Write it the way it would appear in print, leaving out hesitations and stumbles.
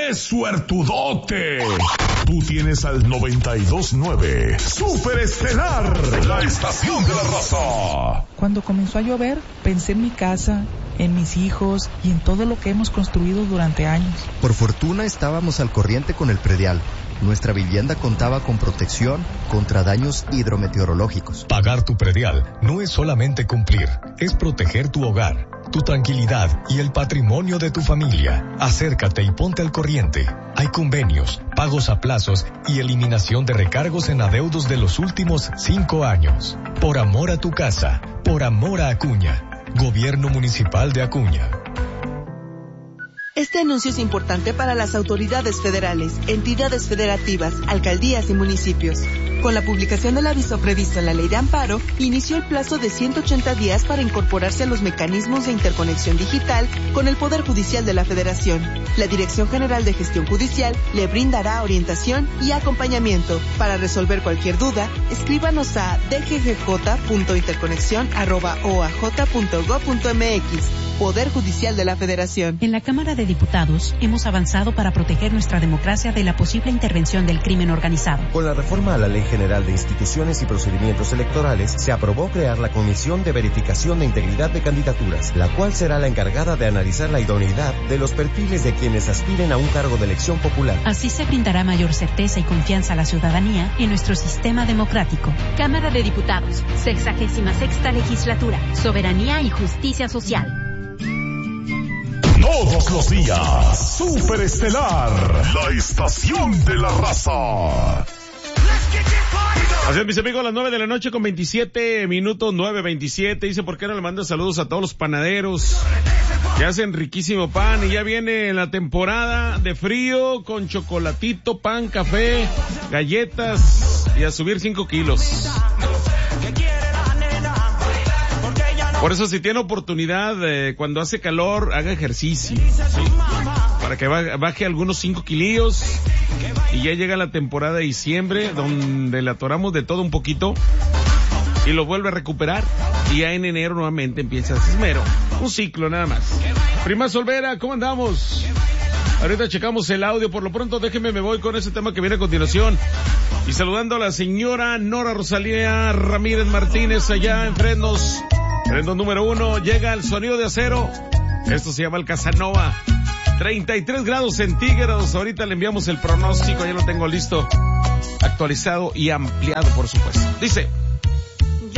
¡Qué suertudote! Tú tienes al 92.9 Super Estelar, la estación de la raza. Cuando comenzó a llover, pensé en mi casa, en mis hijos y en todo lo que hemos construido durante años. Por fortuna estábamos al corriente con el predial. Nuestra vivienda contaba con protección contra daños hidrometeorológicos. Pagar tu predial no es solamente cumplir, es proteger tu hogar, tu tranquilidad y el patrimonio de tu familia. Acércate y ponte al corriente. Hay convenios, pagos a plazos y eliminación de recargos en adeudos de los últimos 5 años. Por amor a tu casa, por amor a Acuña. Gobierno Municipal de Acuña. Este anuncio es importante para las autoridades federales, entidades federativas, alcaldías y municipios. Con la publicación del aviso previsto en la Ley de Amparo, inició el plazo de 180 días para incorporarse a los mecanismos de interconexión digital con el Poder Judicial de la Federación. La Dirección General de Gestión Judicial le brindará orientación y acompañamiento. Para resolver cualquier duda, escríbanos a dggj.interconexión@oaj.gov.mx. Poder Judicial de la Federación. En la Cámara de Diputados hemos avanzado para proteger nuestra democracia de la posible intervención del crimen organizado. Con la reforma a la Ley General de Instituciones y Procedimientos Electorales, se aprobó crear la Comisión de Verificación de Integridad de Candidaturas, la cual será la encargada de analizar la idoneidad de los perfiles de quienes aspiren a un cargo de elección popular. Así se brindará mayor certeza y confianza a la ciudadanía en nuestro sistema democrático. Cámara de Diputados, 66ª Legislatura, Soberanía y Justicia Social. Todos los días, Super Estelar, la estación de la raza. Así es, mis amigos, a las 9 de la noche con 27 minutos, 9:27. Dice, ¿por qué no le mando saludos a todos los panaderos que hacen riquísimo pan? Y ya viene la temporada de frío con chocolatito, pan, café, galletas y a subir 5 kilos. Por eso, si tiene oportunidad, cuando hace calor, haga ejercicio, ¿sí? Para que baje algunos 5 kilillos. Y ya llega la temporada de diciembre, donde le atoramos de todo un poquito y lo vuelve a recuperar. Y ya en enero nuevamente empieza esmero. Un ciclo nada más. Prima Solvera, ¿cómo andamos? Ahorita checamos el audio. Por lo pronto, déjeme, me voy con ese tema que viene a continuación. Y saludando a la señora Nora Rosalía Ramírez Martínez allá en Fresnos. Fresnos número 1, llega el sonido de acero. Esto se llama el Casanova. 33 grados centígrados. Ahorita le enviamos el pronóstico, ya lo tengo listo, actualizado y ampliado, por supuesto. Dice...